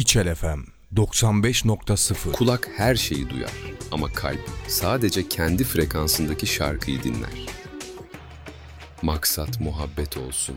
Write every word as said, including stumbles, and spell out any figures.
İçel F M doksan beş nokta sıfır. Kulak her şeyi duyar ama kalp sadece kendi frekansındaki şarkıyı dinler. Maksat muhabbet olsun,